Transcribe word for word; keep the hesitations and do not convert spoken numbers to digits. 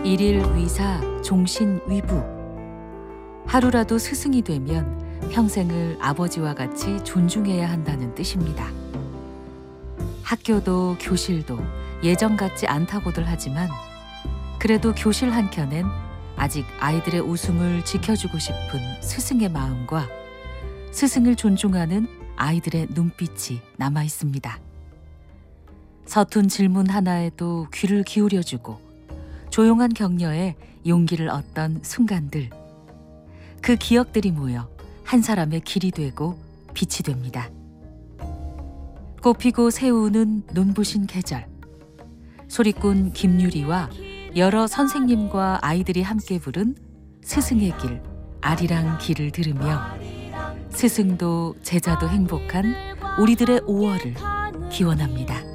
일일 위사 종신 위부. 하루라도 스승이 되면 평생을 아버지와 같이 존중해야 한다는 뜻입니다. 학교도 교실도 예전 같지 않다고들 하지만 그래도 교실 한켠엔 아직 아이들의 웃음을 지켜주고 싶은 스승의 마음과 스승을 존중하는 아이들의 눈빛이 남아 있습니다. 서툰 질문 하나에도 귀를 기울여주고 조용한 격려에 용기를 얻던 순간들, 그 기억들이 모여 한 사람의 길이 되고 빛이 됩니다. 꽃피고 새우는 눈부신 계절, 소리꾼 김유리와 여러 선생님과 아이들이 함께 부른 스승의 길, 아리랑 길을 들으며 스승도 제자도 행복한 우리들의 오월을 기원합니다.